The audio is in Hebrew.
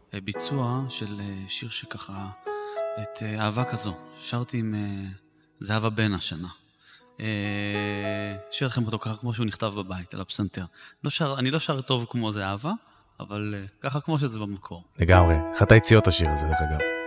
ביצוע של שיר שככה, את אהבה כזו. שרתי עם זהבה בן השנה. שיר לכם אותו ככה כמו שהוא נכתב בבית, על הפסנתר. אני לא שר טוב כמו זהבה, אבל ככה כמו שזה במקור. לגמרי. אחת היציאות השיר הזה, דרך אגב.